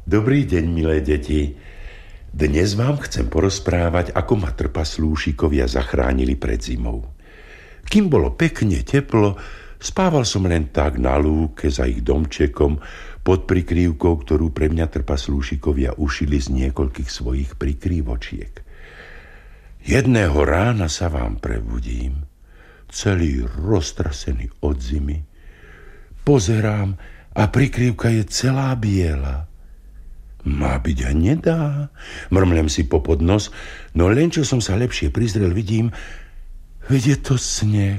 Dobrý deň, milé deti. Dnes vám chcem porozprávať, ako ma trpaslúšikovia zachránili pred zimou. Kým bolo pekne teplo, spával som len tak na lúke za ich domčekom pod prikrývkou, ktorú pre mňa trpaslúšikovia ušili z niekoľkých svojich prikrývočiek. Jedného rána sa vám prebudím, celý roztrasený od zimy. Pozerám a prikrývka je celá biela. Má byť a nedá. Mrmlem si popod nos, no len čo som sa lepšie prizrel, vidím, veď je to sneh.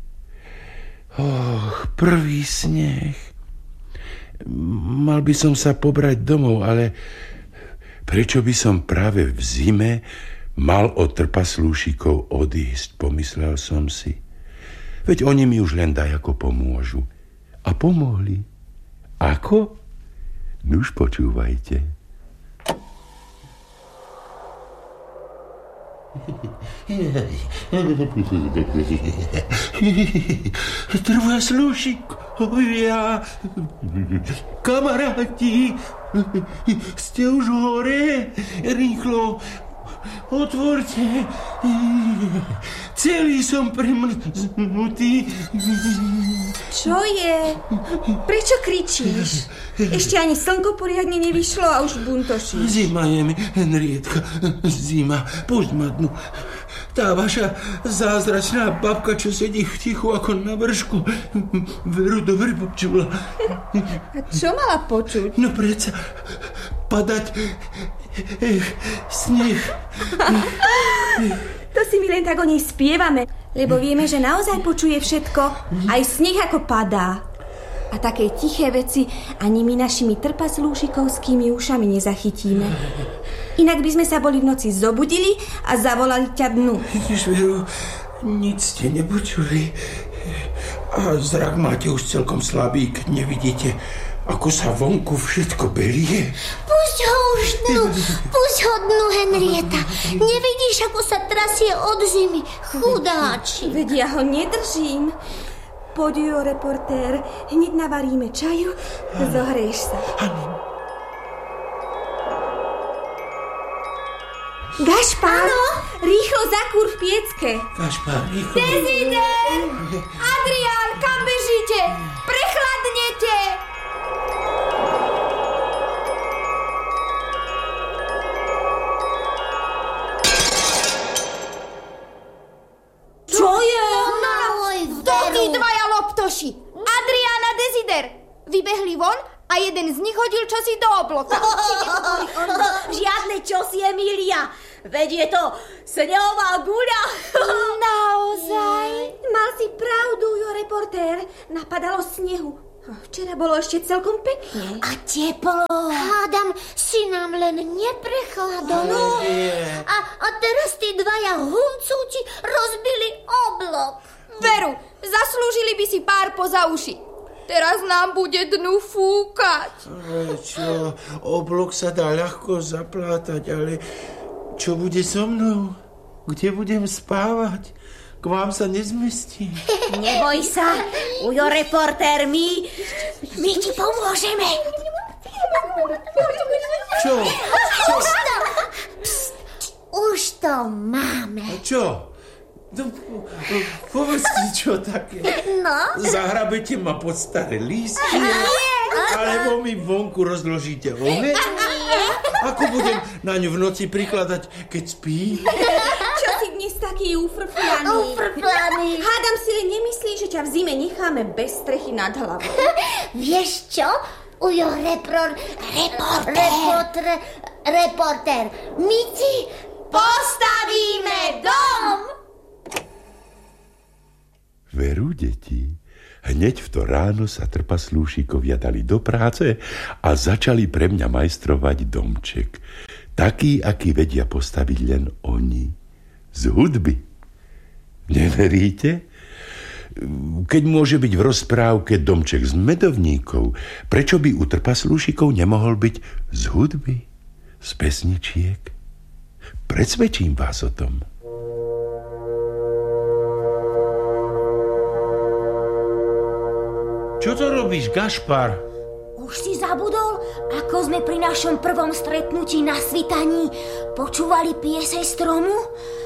Prvý sneh. Mal by som sa pobrať domov, ale prečo by som práve v zime mal od trpaslúšikov odísť, pomyslel som si. Veď oni mi už len dajako pomôžu. A pomohli. Ako? Nuž počúvajte. Trpaslúšikovia, kamaráti, ste už hore? Rýchlo, otvorte. Celý som premrznutý. Čo je? Prečo kričíš? Ešte ani slnko poriadne nevyšlo a už buntošíš. Zima je mi, Henrietka, zima. Pusť ma dnu. Tá vaša zázračná babka, čo sedí v tichu ako na vršku, veru dobre počula. A čo mala počuť? No predsa padať sneh. To si my len tak o nej spievame, lebo vieme, že naozaj počuje všetko, aj sneh ako padá. A také tiché veci ani my našimi trpaslúšikovskými ušami nezachytíme. Inak by sme sa boli v noci zobudili a zavolali ťa dnu. Veru, nic ste nepočuli. A zrak máte už celkom slabík, nevidíte, ako sa vonku všetko belie. Pusť ho už dnu, Henrieta. Nevidíš, ako sa trasie od zimy, chudáči. Veď ja ho nedržím. Poď, jo, reportér, hneď navaríme čaju, zohreješ sa. Gašpar, rýchlo zakúr v piecke. Gašpar, rýchlo. Desider! Adrián, kam bežíte? Prechladnete! Čo je? Kto tí dvaja loptoši? Adrián a Desider. Vybehli von a jeden z nich hodil čosi do obloka. Žiadne čosi, Emília. Veď je to snehová guľa. Naozaj? Mal si pravdu, jo, reportér. Napadalo snehu. Včera bolo ešte celkom pekne. A teplo. Hádam, si nám len neprechladlo. A teraz tí dvaja huncúti rozbili oblok. Veru, zaslúžili by si pár poza uši. Teraz nám bude dnu fúkať. Čo, oblok sa dá ľahko zaplátať, ale čo bude so mnou? Kde budem spávať? K vám sa nezmestím. Neboj sa, ujo reportér, my ti pomôžeme. Čo? Už to máme. A čo? No, povedzte, čo také. No? Zahrabete ma pod staré lístky? Alebo mi vonku rozložíte oheň? Ako budem na ňu v noci prikladať, keď spí? Čo si dnes taký ufrflaný? Hádam si len nemyslí, že ťa v zime necháme bez strechy nad hlavou. Vieš čo? Ujo, reportér, my ti postavíme dom! Veru, deti, hneď v to ráno sa trpaslúšikovia dali do práce a začali pre mňa majstrovať domček. Taký, aký vedia postaviť len oni. Z hudby. Neveríte? Keď môže byť v rozprávke domček z medovníkov, prečo by u trpaslúšikov nemohol byť z hudby, z pesničiek? Presvedčím vás o tom. Čo to robíš, Gašpar? Už si zabudol, ako sme pri našom prvom stretnutí na svitaní počúvali pieseň stromu?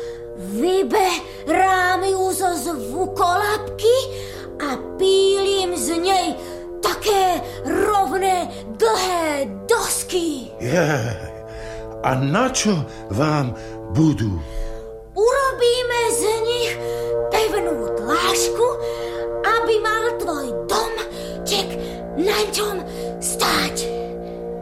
Vyberám ju zo zvukolapky a pílim z nej také rovné, dlhé dosky. A na čo vám budú? Urobíme z nich pevnú dlážku, aby mal tvoj domček na ňom stáť.